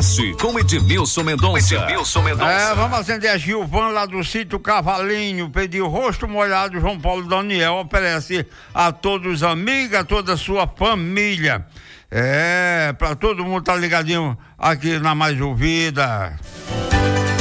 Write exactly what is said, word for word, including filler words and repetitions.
Oeste com Edmilson Mendonça. Edmilson Mendonça. É, vamos acender a Gilvan lá do sítio Cavalinho, pedir o rosto molhado. João Paulo Daniel oferece a todos os amigos, a toda a sua família. É, pra todo mundo tá ligadinho aqui na Mais Ouvida.